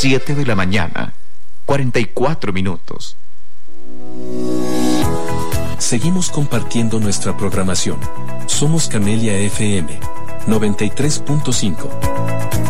7 de la mañana, 44 minutos. Seguimos compartiendo nuestra programación. Somos Camelia FM 93.5.